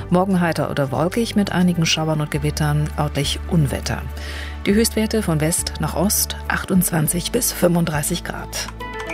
Morgen heiter oder wolkig mit einigen Schauern und Gewittern, örtlich Unwetter. Die Höchstwerte von West nach Ost 28 bis 35 Grad.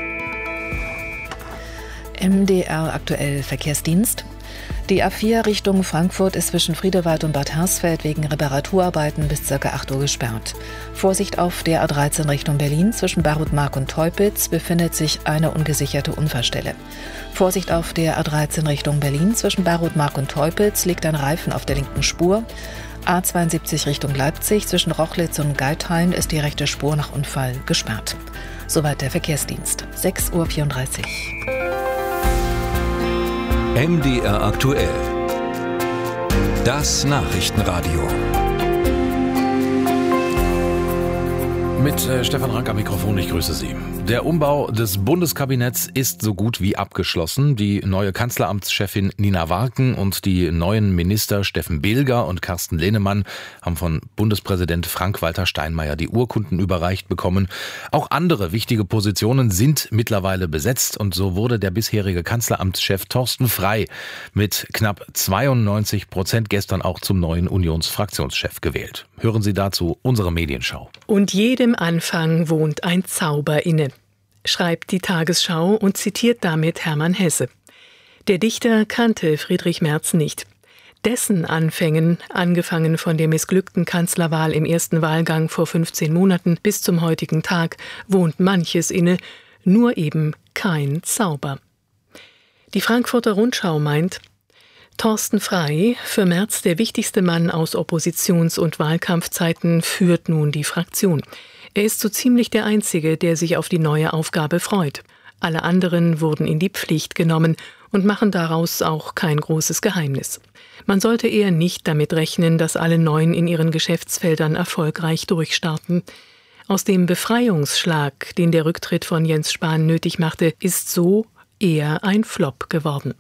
MDR aktuell Verkehrsdienst. Die A4 Richtung Frankfurt ist zwischen Friedewald und Bad Hersfeld wegen Reparaturarbeiten bis ca. 8 Uhr gesperrt. Vorsicht auf der A13 Richtung Berlin. Zwischen Barutmark und Teupitz befindet sich eine ungesicherte Unfallstelle. Vorsicht auf der A13 Richtung Berlin. Zwischen Barutmark und Teupitz liegt ein Reifen auf der linken Spur. A72 Richtung Leipzig. Zwischen Rochlitz und Geithain ist die rechte Spur nach Unfall gesperrt. Soweit der Verkehrsdienst. 6:34 Uhr. MDR aktuell. Das Nachrichtenradio. Mit Stefan Rank am Mikrofon, ich grüße Sie. Der Umbau des Bundeskabinetts ist so gut wie abgeschlossen. Die neue Kanzleramtschefin Nina Warken und die neuen Minister Steffen Bilger und Carsten Linnemann haben von Bundespräsident Frank-Walter Steinmeier die Urkunden überreicht bekommen. Auch andere wichtige Positionen sind mittlerweile besetzt und so wurde der bisherige Kanzleramtschef Thorsten Frey mit knapp 92% gestern auch zum neuen Unionsfraktionschef gewählt. Hören Sie dazu unsere Medienschau. Und jedem Anfang wohnt ein Zauber inne, schreibt die Tagesschau und zitiert damit Hermann Hesse. Der Dichter kannte Friedrich Merz nicht. Dessen Anfängen, angefangen von der missglückten Kanzlerwahl im ersten Wahlgang vor 15 Monaten bis zum heutigen Tag, wohnt manches inne, nur eben kein Zauber. Die Frankfurter Rundschau meint, Thorsten Frey, für Merz der wichtigste Mann aus Oppositions- und Wahlkampfzeiten, führt nun die Fraktion. Er ist so ziemlich der Einzige, der sich auf die neue Aufgabe freut. Alle anderen wurden in die Pflicht genommen und machen daraus auch kein großes Geheimnis. Man sollte eher nicht damit rechnen, dass alle Neuen in ihren Geschäftsfeldern erfolgreich durchstarten. Aus dem Befreiungsschlag, den der Rücktritt von Jens Spahn nötig machte, ist so eher ein Flop geworden.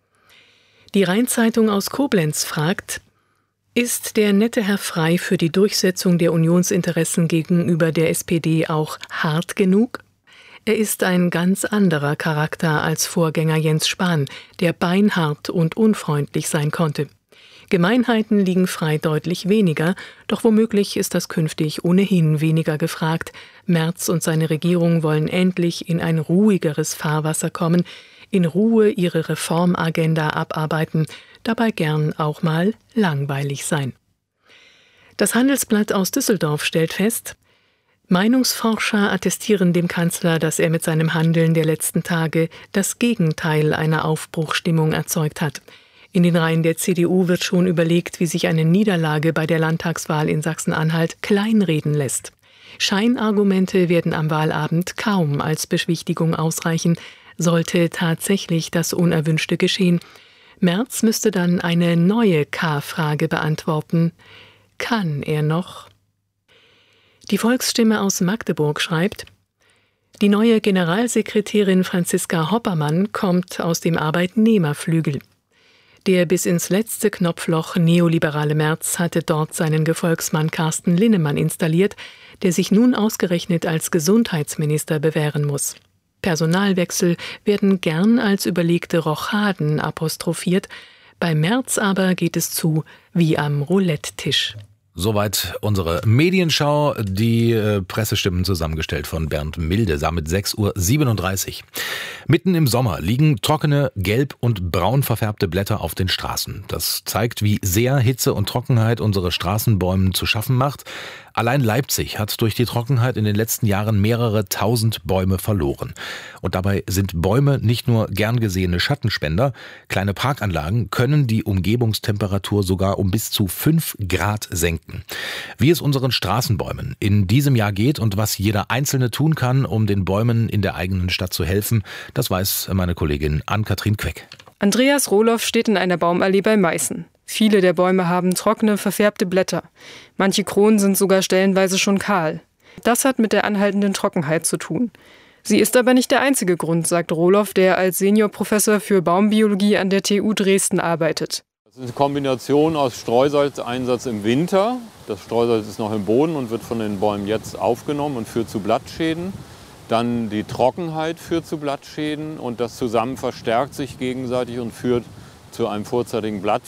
Die Rhein-Zeitung aus Koblenz fragt, ist der nette Herr Frey für die Durchsetzung der Unionsinteressen gegenüber der SPD auch hart genug? Er ist ein ganz anderer Charakter als Vorgänger Jens Spahn, der beinhart und unfreundlich sein konnte. Gemeinheiten liegen Frey deutlich weniger, doch womöglich ist das künftig ohnehin weniger gefragt. Merz und seine Regierung wollen endlich in ein ruhigeres Fahrwasser kommen, in Ruhe ihre Reformagenda abarbeiten, dabei gern auch mal langweilig sein. Das Handelsblatt aus Düsseldorf stellt fest, Meinungsforscher attestieren dem Kanzler, dass er mit seinem Handeln der letzten Tage das Gegenteil einer Aufbruchsstimmung erzeugt hat. In den Reihen der CDU wird schon überlegt, wie sich eine Niederlage bei der Landtagswahl in Sachsen-Anhalt kleinreden lässt. Scheinargumente werden am Wahlabend kaum als Beschwichtigung ausreichen, sollte tatsächlich das Unerwünschte geschehen. Merz müsste dann eine neue K-Frage beantworten. Kann er noch? Die Volksstimme aus Magdeburg schreibt, die neue Generalsekretärin Franziska Hoppermann kommt aus dem Arbeitnehmerflügel. Der bis ins letzte Knopfloch neoliberale Merz hatte dort seinen Gefolgsmann Carsten Linnemann installiert, der sich nun ausgerechnet als Gesundheitsminister bewähren muss. Personalwechsel werden gern als überlegte Rochaden apostrophiert, bei Merz aber geht es zu wie am Roulette-Tisch. Soweit unsere Medienschau, die Pressestimmen zusammengestellt von Bernd Milde, damit 6:37 Uhr. Mitten im Sommer liegen trockene, gelb und braun verfärbte Blätter auf den Straßen. Das zeigt, wie sehr Hitze und Trockenheit unsere Straßenbäumen zu schaffen macht. Allein Leipzig hat durch die Trockenheit in den letzten Jahren mehrere tausend Bäume verloren. Und dabei sind Bäume nicht nur gern gesehene Schattenspender. Kleine Parkanlagen können die Umgebungstemperatur sogar um bis zu 5 Grad senken. Wie es unseren Straßenbäumen in diesem Jahr geht und was jeder Einzelne tun kann, um den Bäumen in der eigenen Stadt zu helfen, das weiß meine Kollegin Ann-Kathrin Queck. Andreas Rohloff steht in einer Baumallee bei Meißen. Viele der Bäume haben trockene, verfärbte Blätter. Manche Kronen sind sogar stellenweise schon kahl. Das hat mit der anhaltenden Trockenheit zu tun. Sie ist aber nicht der einzige Grund, sagt Rohloff, der als Seniorprofessor für Baumbiologie an der TU Dresden arbeitet. Das ist eine Kombination aus Streusalzeinsatz im Winter. Das Streusalz ist noch im Boden und wird von den Bäumen jetzt aufgenommen und führt zu Blattschäden. Dann die Trockenheit führt zu Blattschäden und das zusammen verstärkt sich gegenseitig und führt zu einem vorzeitigen Blattverfall.